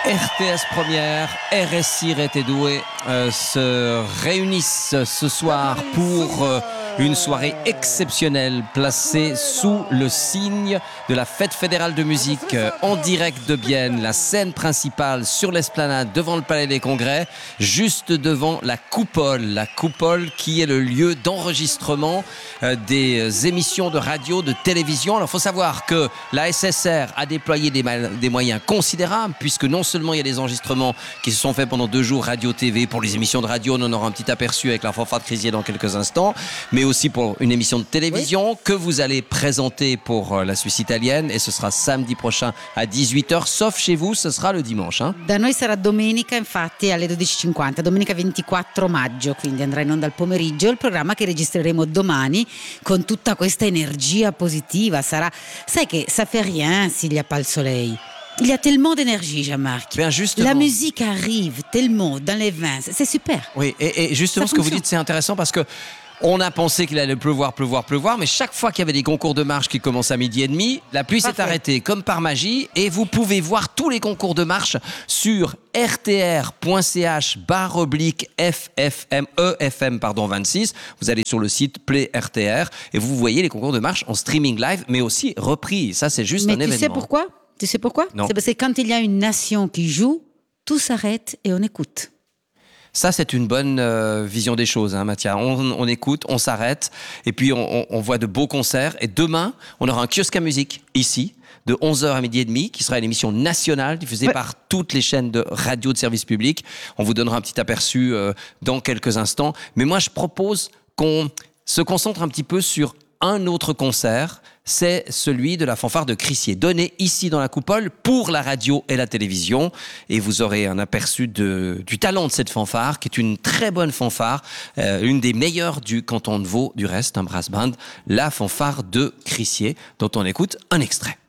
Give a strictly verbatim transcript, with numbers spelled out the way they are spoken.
R T S Première, R S I Rete Due euh, se réunissent ce soir pour euh, une soirée exceptionnelle placée sous le signe de la Fête fédérale de musique euh, en direct de Bienne, la scène principale sur l'esplanade devant le Palais des Congrès, juste devant la coupole, la coupole qui est le lieu d'enregistrement euh, des émissions de radio, de télévision. Alors il faut savoir que la S S R a déployé des, ma- des moyens considérables puisque non seulement il y a des enregistrements qui se sont faits pendant deux jours radio-T V pour les émissions de radio, on en aura un petit aperçu avec la fanfare de Crisier dans quelques instants, mais aussi pour une émission de télévision oui. que vous allez présenter pour la Suisse italienne et ce sera samedi prochain à dix-huit heures, sauf chez vous, ce sera le dimanche. Hein. Da noi sarà domenica infatti alle dodici e cinquanta, domenica ventiquattro maggio, quindi andrà in onda al pomeriggio il programma che registreremo domani con tutta questa energia positiva. Sarà, sai che ça fait rien s'il n'y a pas le soleil. Il y a tellement d'énergie, Jean-Marc. Bien justement. La musique arrive tellement dans les veins, c'est super. Oui, et, et justement ça ce que fonctionne. vous dites, c'est intéressant parce que on a pensé qu'il allait pleuvoir, pleuvoir, pleuvoir, mais chaque fois qu'il y avait des concours de marche qui commençaient à midi et demi, la pluie Parfait. s'est arrêtée comme par magie et vous pouvez voir tous les concours de marche sur rtr.ch barre oblique FFM, EFM, pardon, vingt-six. Vous allez sur le site Play R T R et vous voyez les concours de marche en streaming live, mais aussi repris. Ça, c'est juste mais un tu événement. Sais pourquoi tu sais pourquoi Non. C'est parce que quand il y a une nation qui joue, tout s'arrête et on écoute. Ça, c'est une bonne euh, vision des choses, hein, Mathia. On, on écoute, on s'arrête, et puis on, on, on voit de beaux concerts. Et demain, on aura un kiosque à musique, ici, de onze heures à midi et demi, qui sera une émission nationale diffusée ouais. par toutes les chaînes de radio de service public. On vous donnera un petit aperçu euh, dans quelques instants. Mais moi, je propose qu'on se concentre un petit peu sur un autre concert, c'est celui de la fanfare de Crissier, donné ici dans la coupole pour la radio et la télévision. Et vous aurez un aperçu de, du talent de cette fanfare, qui est une très bonne fanfare, euh, une des meilleures du canton de Vaud, du reste, un brass band, la fanfare de Crissier, dont on écoute un extrait.